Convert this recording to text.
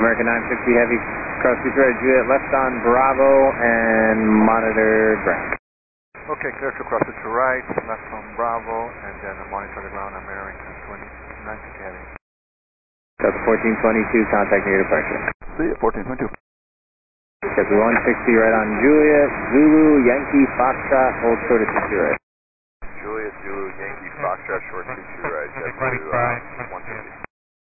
American 960 Heavy, cross Detroit, Juliet, left on Bravo, and monitor ground. Okay, clear to cross it to right, left on Bravo, and then monitor the ground, American 960 Heavy. That's 1422, contact near departure. See you, 1422. Copy 160 right on Juliet, Zulu, Yankee, Foxtrot, hold short at 22 right. Juliet, Zulu, Yankee, Foxtrot, short 22 right, jet to 160.